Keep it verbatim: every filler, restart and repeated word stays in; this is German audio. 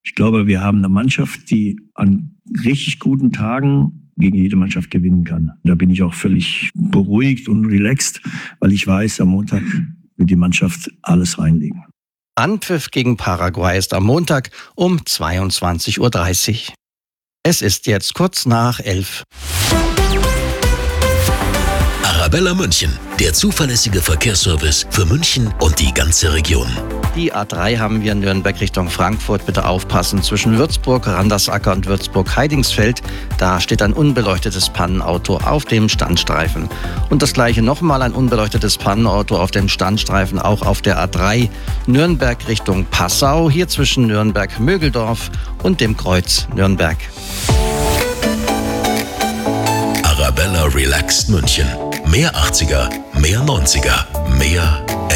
Ich glaube, wir haben eine Mannschaft, die an richtig guten Tagen gegen jede Mannschaft gewinnen kann. Da bin ich auch völlig beruhigt und relaxed, weil ich weiß, am Montag wird die Mannschaft alles reinlegen. Anpfiff gegen Paraguay ist am Montag um zweiundzwanzig Uhr dreißig. Es ist jetzt kurz nach elf. Arabella München, der zuverlässige Verkehrsservice für München und die ganze Region. Die A drei haben wir in Nürnberg Richtung Frankfurt. Bitte aufpassen. Zwischen Würzburg, Randersacker und Würzburg-Heidingsfeld, da steht ein unbeleuchtetes Pannenauto auf dem Standstreifen. Und das gleiche nochmal, ein unbeleuchtetes Pannenauto auf dem Standstreifen, auch auf der A drei Nürnberg Richtung Passau, hier zwischen Nürnberg-Mögeldorf und dem Kreuz Nürnberg. Arabella Relaxed München. Mehr achtziger, mehr neunziger, mehr